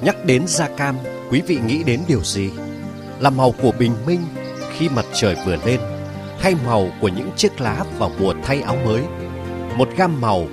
Nhắc đến da cam, quý vị nghĩ đến điều gì? Là màu của bình minh khi mặt trời vừa lên, hay màu của những chiếc lá vào mùa thay áo mới? Một gam màu